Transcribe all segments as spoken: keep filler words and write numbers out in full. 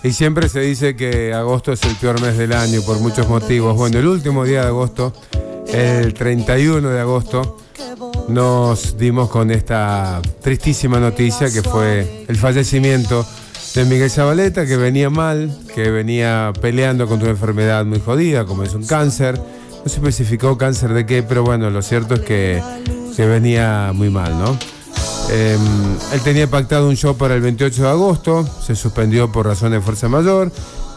Y siempre se dice que agosto es el peor mes del año por muchos motivos. Bueno, el último día de agosto, el treinta y uno de agosto, nos dimos con esta tristísima noticia que fue el fallecimiento de Miguel Zavaleta, que venía mal, que venía peleando contra una enfermedad muy jodida, como es un cáncer. No se especificó cáncer de qué, pero bueno, lo cierto es que, que venía muy mal, ¿no? Eh, él tenía pactado un show para el veintiocho de agosto, se suspendió por razones de fuerza mayor.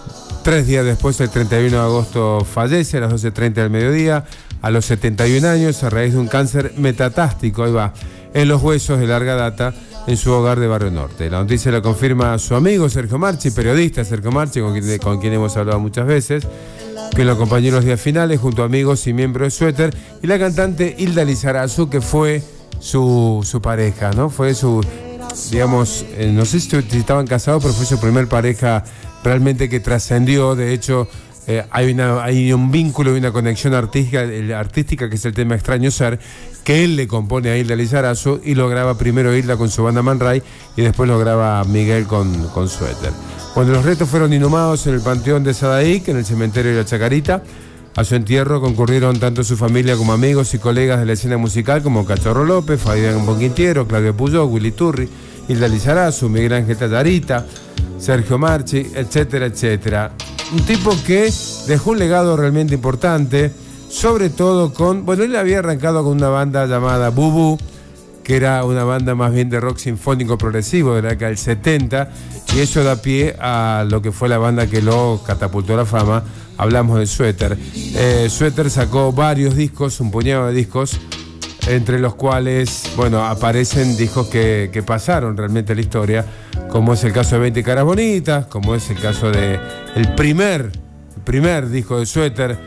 Tres días después, el treinta y uno de agosto, fallece a las doce treinta del mediodía, a los setenta y un años, a raíz de un cáncer metatástico, ahí va, en los huesos de larga data, en su hogar de Barrio Norte. La noticia la confirma su amigo Sergio Marchi, periodista Sergio Marchi, con quien, con quien hemos hablado muchas veces, que lo acompañó en los días finales junto a amigos y miembros de Suéter, y la cantante Hilda Lizarazu, que fue su, su pareja, ¿no? Fue su, digamos, eh, no sé si estaban casados, pero fue su primer pareja realmente que trascendió. De hecho, eh, hay, una, hay un vínculo y una conexión artística, artística que es el tema Extraño Ser, que él le compone a Hilda Lizarazu y lo graba primero Hilda con su banda Man Ray y después lo graba Miguel con, con Suéter. Cuando los restos fueron inhumados en el Panteón de Sadaic, en el cementerio de la Chacarita, a su entierro concurrieron tanto su familia como amigos y colegas de la escena musical como Cachorro López, Fabián Bonquintiero, Claudio Puyó, Willy Turri, Hilda Lizarazu, Miguel Ángel Tallarita, Sergio Marchi, etcétera, etcétera. Un tipo que dejó un legado realmente importante, sobre todo con... Bueno, él había arrancado con una banda llamada Bubu, que era una banda más bien de rock sinfónico progresivo de la década del setenta, y eso da pie a lo que fue la banda que lo catapultó a la fama. Hablamos de Suéter. Eh, Suéter sacó varios discos, un puñado de discos, entre los cuales, bueno, aparecen discos que, que pasaron realmente a la historia, como es el caso de veinte caras bonitas, como es el caso de el primer, el primer disco de Suéter,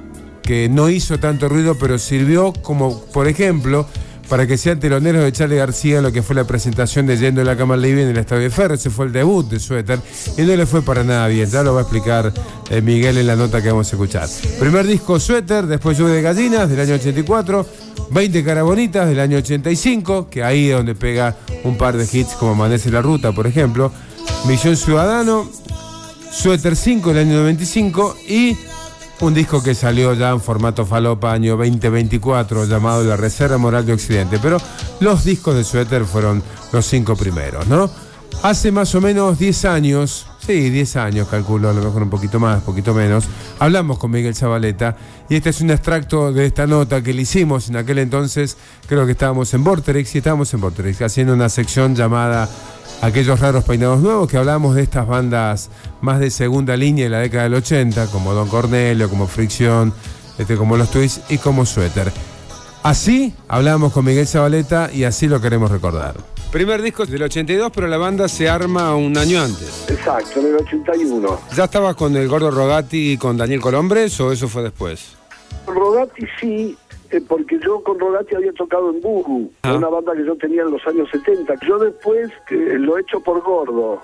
que no hizo tanto ruido, pero sirvió como, por ejemplo, para que sean teloneros de Charly García en lo que fue la presentación de Yendo de la Cama Living en el Estadio de Ferro. Ese fue el debut de Suéter y no le fue para nada bien. Ya lo va a explicar eh, Miguel en la nota que vamos a escuchar. Primer disco Suéter, después Lluvia de Gallinas del año ochenta y cuatro, veinte caras bonitas del año ochenta y cinco, que ahí es donde pega un par de hits como Amanece la Ruta, por ejemplo. Misión Ciudadano, Suéter cinco del año noventa y cinco y un disco que salió ya en formato falopa año veinte veinticuatro llamado La Reserva Moral de Occidente. Pero los discos de Suéter fueron los cinco primeros, ¿no? Hace más o menos diez años, sí, diez años calculo, a lo mejor un poquito más, un poquito menos, hablamos con Miguel Zavaleta y este es un extracto de esta nota que le hicimos en aquel entonces. Creo que estábamos en Vorterix, sí, estábamos en Vorterix, haciendo una sección llamada Aquellos Raros Peinados Nuevos, que hablábamos de estas bandas más de segunda línea de la década del ochenta, como Don Cornelio, como Fricción, este, como Los Twists y como Suéter. Así hablábamos con Miguel Zavaleta y así lo queremos recordar. Primer disco del ochenta y dos, pero la banda se arma un año antes. Exacto, en el ochenta y uno. ¿Ya estabas con el Gordo Rogati y con Daniel Colombres o eso fue después? Rogati sí, eh, porque yo con Rogati había tocado en Bubu, ah. una banda que yo tenía en los años setenta. Yo después eh, lo he hecho por Gordo.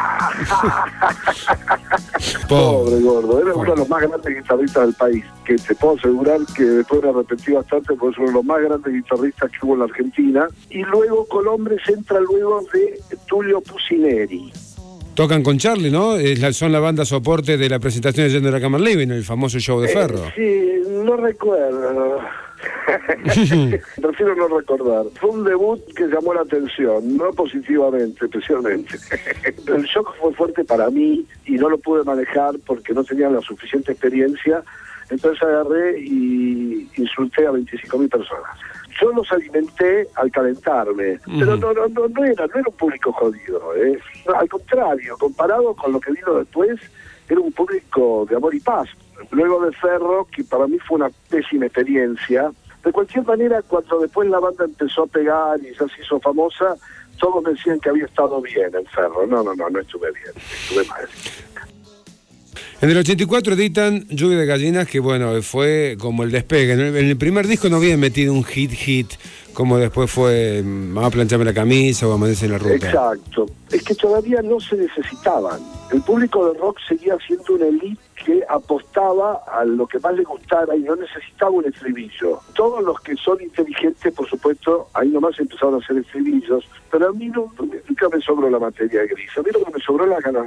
Pobre Gordo, era uno de los más grandes guitarristas del país, que te puedo asegurar que después me arrepentí bastante porque es uno de los más grandes guitarristas que hubo en la Argentina. Y luego Colombres entra luego de Tulio Pucineri. Tocan con Charly, ¿no? Es la, son la banda soporte de la presentación de Yendo de la Cama Living, el famoso show de Ferro. Eh, sí, no recuerdo. Prefiero no recordar. Fue un debut que llamó la atención, no positivamente, especialmente. El shock fue fuerte para mí y no lo pude manejar porque no tenía la suficiente experiencia. Entonces agarré y insulté a veinticinco mil personas. Yo los alimenté al calentarme, uh-huh. pero no, no, no, no, era, no era un público jodido, ¿eh? Al contrario, comparado con lo que vino después, era un público de amor y paz. Luego de Ferro, que para mí fue una pésima experiencia. De cualquier manera, cuando después la banda empezó a pegar y ya se hizo famosa, todos me decían que había estado bien en Ferro. No, no, no, no estuve bien, estuve mal. En el ochenta y cuatro editan Lluvia de Gallinas, que bueno, fue como el despegue. En el, en el primer disco no habían metido un hit hit, como después fue Vamos a plancharme la camisa o Amanece en la Ruta. Exacto. Es que todavía no se necesitaban. El público de rock seguía siendo una elite que apostaba a lo que más le gustara y no necesitaba un estribillo. Todos los que son inteligentes, por supuesto, ahí nomás empezaron a hacer estribillos, pero a mí no, nunca me sobró la materia gris. A mí lo que me sobró la ganas